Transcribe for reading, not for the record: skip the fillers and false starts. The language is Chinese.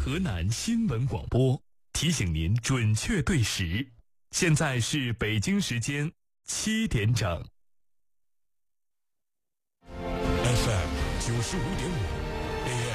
河南新闻广播提醒您准确对时，现在是北京时间7点整。 FM 95.5